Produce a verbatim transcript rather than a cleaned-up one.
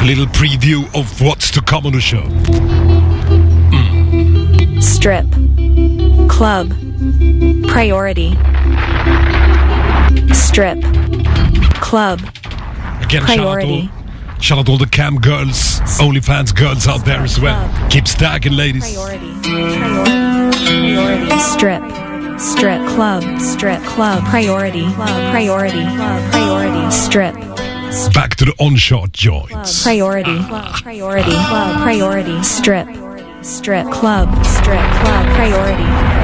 A little preview of what's to come on the show. Mm. Strip. Club. Priority. Strip. Club. Again, Priority. Shout out all the cam girls, OnlyFans girls out there as well. Club. Keep stacking, ladies. Priority. Priority. Priority. Strip. Strip. Club. Strip. Club. Priority. Club. Priority. Club. Priority. Strip. Back to the onshot joints. Priority. Priority. Club. Priority. Strip. Strip. Club. Strip. Club. Priority.